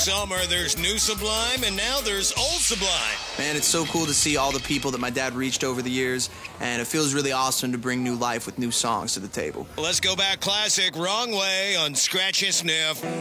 Summer, there's new Sublime, and now there's old Sublime. Man, it's so cool to see all the people that my dad reached over the years, and it feels really awesome to bring new life with new songs to the table. Let's go back classic, Wrong Way on Scratch and Sniff.